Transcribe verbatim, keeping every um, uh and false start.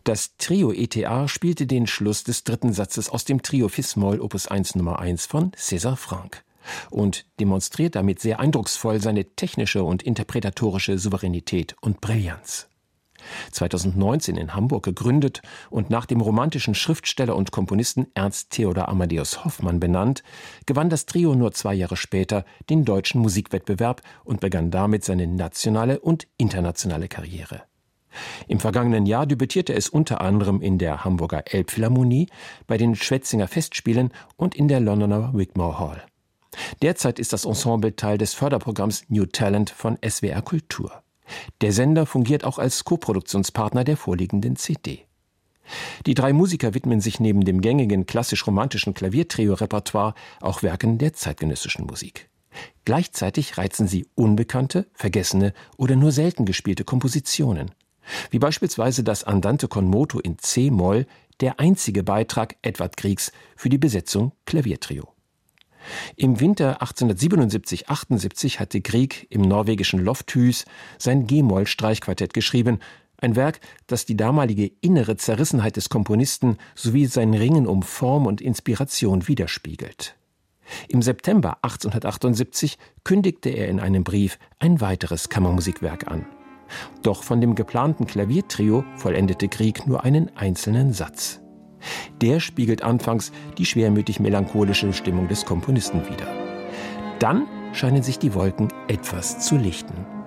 Das Trio E T A spielte den Schluss des dritten Satzes aus dem Trio Fis-Moll Opus eins Nummer eins von César Franck und demonstriert damit sehr eindrucksvoll seine technische und interpretatorische Souveränität und Brillanz. zweitausendneunzehn in Hamburg gegründet und nach dem romantischen Schriftsteller und Komponisten Ernst Theodor Amadeus Hoffmann benannt, gewann das Trio nur zwei Jahre später den deutschen Musikwettbewerb und begann damit seine nationale und internationale Karriere. Im vergangenen Jahr debütierte es unter anderem in der Hamburger Elbphilharmonie, bei den Schwetzinger Festspielen und in der Londoner Wigmore Hall. Derzeit ist das Ensemble Teil des Förderprogramms New Talent von S W R Kultur. Der Sender fungiert auch als Koproduktionspartner der vorliegenden C D. Die drei Musiker widmen sich neben dem gängigen klassisch-romantischen Klaviertrio-Repertoire auch Werken der zeitgenössischen Musik. Gleichzeitig reizen sie unbekannte, vergessene oder nur selten gespielte Kompositionen, wie beispielsweise das Andante con moto in C-Moll, der einzige Beitrag Edvard Griegs für die Besetzung Klaviertrio. Im Winter achtzehnhundertsiebenundsiebzig achtundsiebzig hatte Grieg im norwegischen Lofthus sein G-Moll-Streichquartett geschrieben, ein Werk, das die damalige innere Zerrissenheit des Komponisten sowie sein Ringen um Form und Inspiration widerspiegelt. Im September achtzehnhundertachtundsiebzig kündigte er in einem Brief ein weiteres Kammermusikwerk an. Doch von dem geplanten Klaviertrio vollendete Grieg nur einen einzelnen Satz. Der spiegelt anfangs die schwermütig-melancholische Stimmung des Komponisten wider. Dann scheinen sich die Wolken etwas zu lichten.